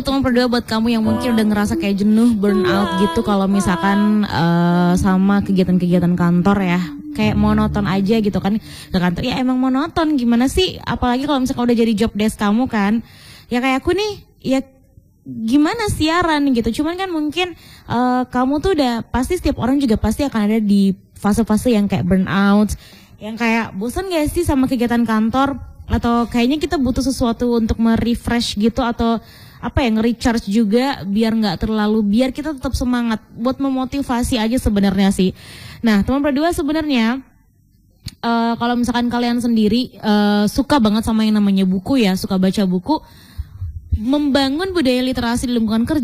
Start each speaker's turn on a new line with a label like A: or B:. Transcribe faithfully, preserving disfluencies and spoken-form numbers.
A: untuk teman berdua buat kamu yang mungkin udah ngerasa kayak jenuh, burnout gitu kalau misalkan uh, sama kegiatan-kegiatan kantor ya. Kayak monoton aja gitu kan ke kantor. Ya emang monoton, gimana sih? Apalagi kalau misalkan udah jadi job desk kamu kan. Ya kayak aku nih, ya gimana siaran gitu. Cuman kan mungkin uh, kamu tuh udah pasti setiap orang juga pasti akan ada di fase-fase yang kayak burnout, yang kayak bosan gak sih sama kegiatan kantor, atau kayaknya kita butuh sesuatu untuk merefresh gitu, atau apa ya, nge-recharge juga biar nggak terlalu, biar kita tetap semangat buat memotivasi aja sebenarnya sih. Nah teman berdua sebenarnya uh, kalau misalkan kalian sendiri uh, suka banget sama yang namanya buku ya, suka baca buku, membangun budaya literasi di lingkungan kerja